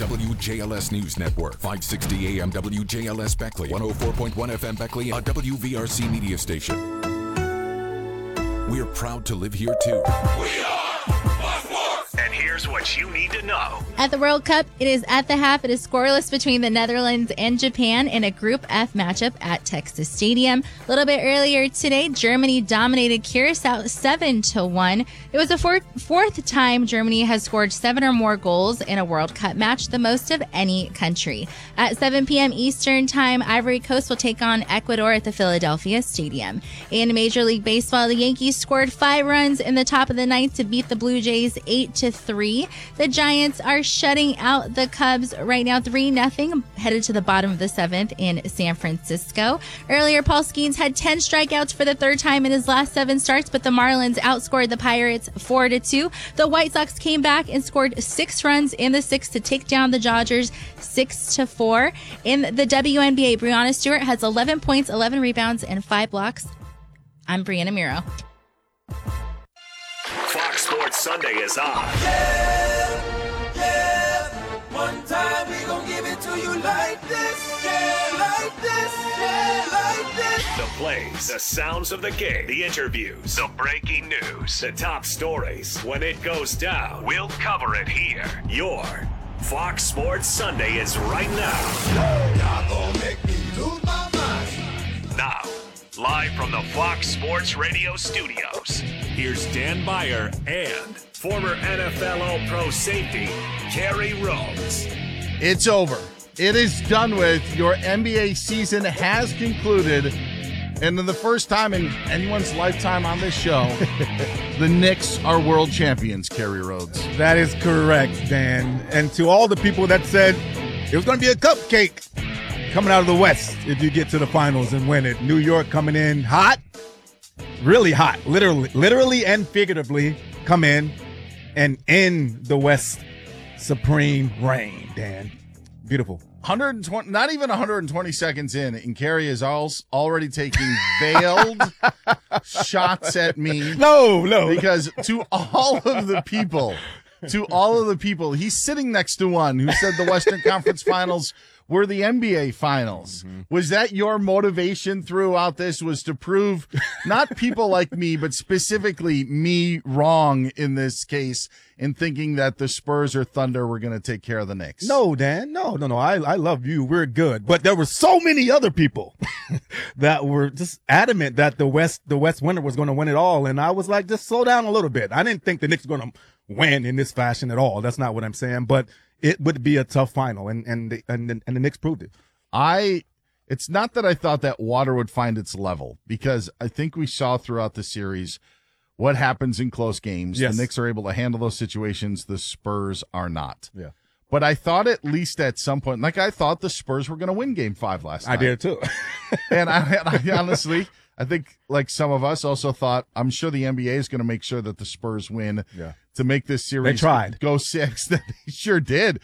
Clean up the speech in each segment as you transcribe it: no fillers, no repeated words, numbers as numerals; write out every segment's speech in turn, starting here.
WJLS News Network, 560 AM WJLS Beckley, 104.1 FM Beckley, a WVRC media station. We're proud to live here too. We are Fox Sports! And here's what you need to know. At the World Cup, it is at the half. It is scoreless between the Netherlands and Japan in a Group F matchup at Texas Stadium. A little bit earlier today, Germany dominated Curacao 7-1. It was the fourth time Germany has scored 7 or more goals in a World Cup match, the most of any country. At 7 p.m. Eastern Time, Ivory Coast will take on Ecuador at the Philadelphia Stadium. In Major League Baseball, the Yankees scored 5 runs in the top of the ninth to beat the Blue Jays 8-3. The Giants are shutting out the Cubs right now 3-0, headed to the bottom of the 7th in San Francisco. Earlier, Paul Skeens had 10 strikeouts for the third time in his last 7 starts, but the Marlins outscored the Pirates 4-2. The White Sox came back and scored 6 runs in the 6th to take down the Dodgers 6-4. In the WNBA, Breanna Stewart has 11 points, 11 rebounds, and 5 blocks. I'm Brianna Miro. Fox Sports Sunday is on. Yeah. One time we gon' give it to you like this. Yeah, like this. Yeah, like this. The plays, the sounds of the game, the interviews, the breaking news, the top stories. When it goes down, we'll cover it here. Your Fox Sports Sunday is right now. Y'all gon' make me lose my mind. Now, live from the Fox Sports Radio studios, here's Dan Beyer and former NFL All-Pro safety, Kerry Rhodes. It's over. It is done with. Your NBA season has concluded. And for the first time in anyone's lifetime on this show, the Knicks are world champions, Kerry Rhodes. That is correct, Dan. And to all the people that said it was going to be a cupcake coming out of the West if you get to the finals and win it. New York coming in hot, really hot, literally and figuratively come in and end the West supreme reign, Dan. Beautiful. 120, not even 120 seconds in, and Kerry is already taking veiled shots at me. No. Because to all of the people, he's sitting next to one who said the Western Conference Finals were the NBA Finals. Mm-hmm. Was that your motivation throughout this, was to prove not people like me, but specifically me wrong in this case in thinking that the Spurs or Thunder were going to take care of the Knicks? No, Dan. No. I love you. We're good. But there were so many other people that were just adamant that the West winner was going to win it all. And I was like, just slow down a little bit. I didn't think the Knicks were going to win in this fashion at all. That's not what I'm saying. But it would be a tough final, and the Knicks proved it. It's not that I thought that water would find its level, because I think we saw throughout the series what happens in close games. Yes. The Knicks are able to handle those situations. The Spurs are not. Yeah. But I thought at least at some point, I thought the Spurs were going to win Game 5 last night. I did too. And I honestly, I think like some of us also thought, I'm sure the NBA is going to make sure that the Spurs win. Yeah. To make this series go 6. They sure did.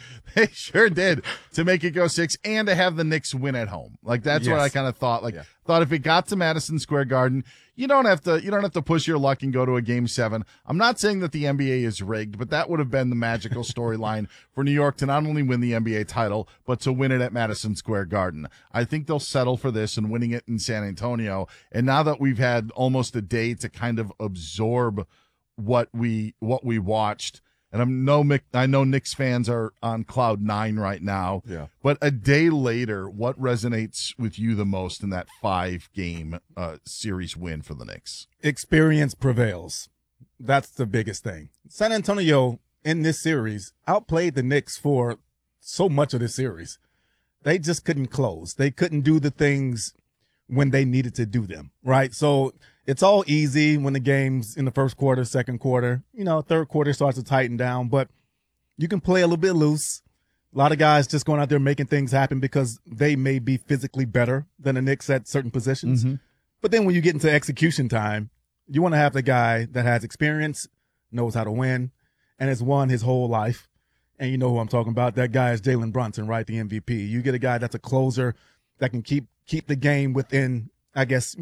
To make it go 6 and to have the Knicks win at home. That's what I kind of thought. Thought if it got to Madison Square Garden, you don't have to push your luck and go to a Game 7. I'm not saying that the NBA is rigged, but that would have been the magical storyline for New York to not only win the NBA title, but to win it at Madison Square Garden. I think they'll settle for this and winning it in San Antonio. And now that we've had almost a day to kind of absorb what we watched, and I know Knicks fans are on cloud 9 right now. Yeah. But a day later, what resonates with you the most in that 5-game series win for the Knicks? Experience prevails. That's the biggest thing. San Antonio in this series outplayed the Knicks for so much of this series. They just couldn't close. They couldn't do the things when they needed to do them, right? So it's all easy when the game's in the first quarter, second quarter. Third quarter starts to tighten down, but you can play a little bit loose. A lot of guys just going out there making things happen because they may be physically better than the Knicks at certain positions. Mm-hmm. But then when you get into execution time, you want to have the guy that has experience, knows how to win, and has won his whole life. And you know who I'm talking about. That guy is Jalen Brunson, right? The MVP. You get a guy that's a closer that can keep the game within, I guess,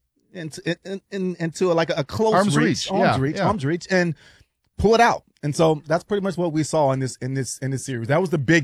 into like a close arm's reach, and pull it out. And so that's pretty much what we saw in this series. That was the big